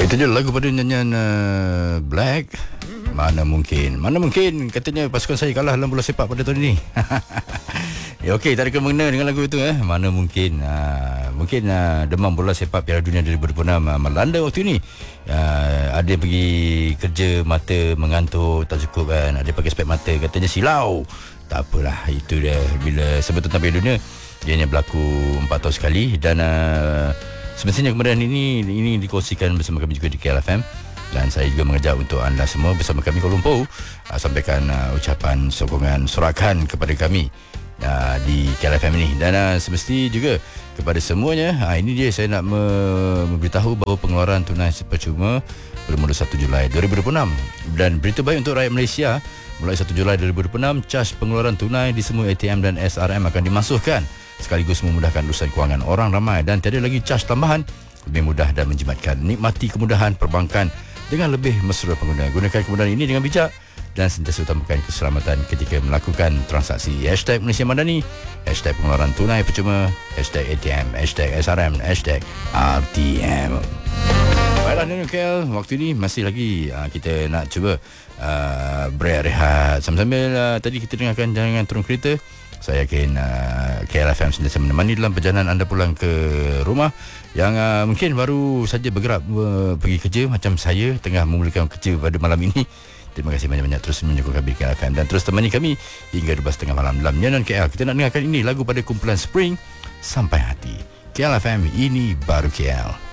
Itu je lagu pada nyanyian Black. Mana mungkin katanya pasukan saya kalah dalam bola sepak pada tahun ini. Ya okey, tak ada kena dengan lagu itu Mana mungkin mungkin demam bola sepak Piala Dunia 2026 melanda waktu ini. Ada pergi kerja mata mengantuk tak cukup kan, ada pakai spek mata katanya silau. Tak apalah, itu dia bila sebab tentang Piala Dunia dia hanya berlaku 4 tahun sekali dan semestinya kemudian ini dikongsikan bersama kami juga di KLFM. Dan saya juga mengajak untuk anda semua bersama kami Kuala Lumpur sampaikan ucapan sokongan sorakan kepada kami di KLFM ini. Dan semesti juga kepada semuanya, ini dia saya nak memberitahu bahawa pengeluaran tunai percuma bermula 1 Julai 2026. Dan berita baik untuk rakyat Malaysia, mulai 1 Julai 2026 caj pengeluaran tunai di semua ATM dan SRM akan dimasukkan, sekaligus memudahkan urusan kewangan orang ramai dan tiada lagi caj tambahan, lebih mudah dan menjimatkan. Nikmati kemudahan perbankan dengan lebih mesra pengguna. Gunakan kemudahan ini dengan bijak dan sentiasa utamakan keselamatan ketika melakukan transaksi. #Malaysia Madani, #pengeluaran tunai percuma, #ATM, #SRM, #RTM. Baiklah Daniel KL, waktu ini masih lagi kita nak cuba berehat sambil-sambil tadi kita dengarkan jangan turun kereta. Saya yakin KLFM sentiasa menemani dalam perjalanan anda pulang ke rumah yang mungkin baru saja bergerak pergi kerja macam saya tengah memulakan kerja pada malam ini. Terima kasih banyak-banyak terus menyokong kami KLFM dan terus temani kami hingga 12.30 malam dalam Nyanan KL. Kita nak dengarkan ini lagu pada kumpulan Spring, Sampai Hati. KLFM, ini baru KL.